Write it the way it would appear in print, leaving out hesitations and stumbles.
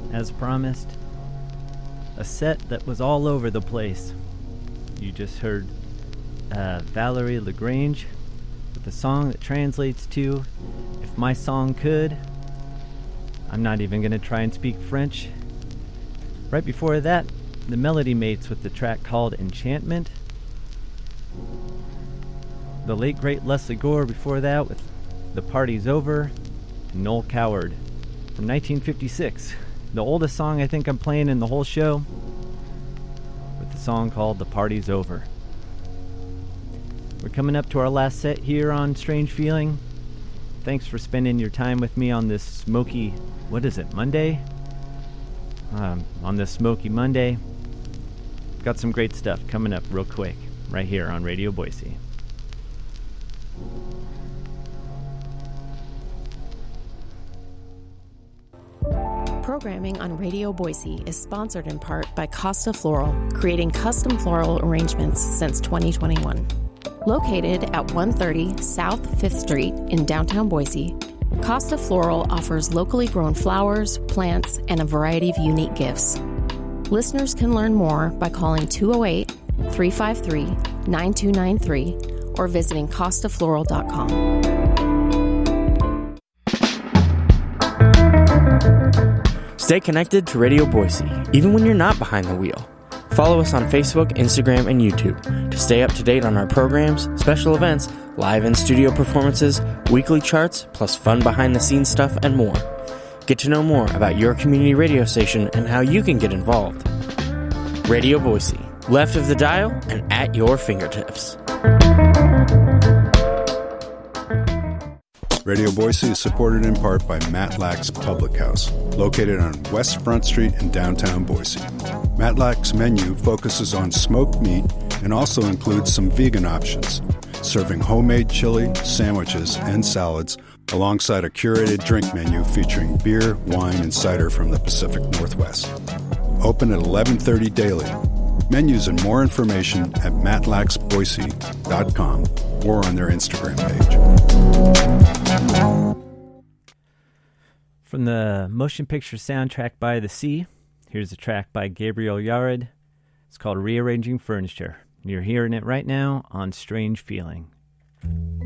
as promised. A set that was all over the place. You just heard Valerie Lagrange with a song that translates to If My Song Could. I'm not even going to try and speak French. Right before that, the Melody Mates with the track called Enchantment. The late great Leslie Gore before that with The Party's Over. And Noel Coward from 1956. The oldest song I think I'm playing in the whole show, with the song called The Party's Over. We're coming up to our last set here on Strange Feeling. Thanks for spending your time with me on this smoky, Monday? On this smoky Monday. Got some great stuff coming up real quick, right here on Radio Boise. Programming on Radio Boise is sponsored in part by Costa Floral, creating custom floral arrangements since 2021. Located at 130 South 5th Street in downtown Boise, Costa Floral offers locally grown flowers, plants, and a variety of unique gifts. Listeners can learn more by calling 208-353-9293 or visiting costafloral.com. Stay connected to Radio Boise, even when you're not behind the wheel. Follow us on Facebook, Instagram, and YouTube to stay up to date on our programs, special events, live in-studio performances, weekly charts, plus fun behind-the-scenes stuff and more. Get to know more about your community radio station and how you can get involved. Radio Boise, left of the dial and at your fingertips. Radio Boise is supported in part by Matlack's Public House, located on West Front Street in downtown Boise. Matlack's menu focuses on smoked meat and also includes some vegan options, serving homemade chili, sandwiches, and salads, alongside a curated drink menu featuring beer, wine, and cider from the Pacific Northwest. Open at 11:30 daily. Menus and more information at matlacksboise.com or on their Instagram page. From the motion picture soundtrack By the Sea, here's a track by Gabriel Yared. It's called Rearranging Furniture. You're hearing it right now on Strange Feeling.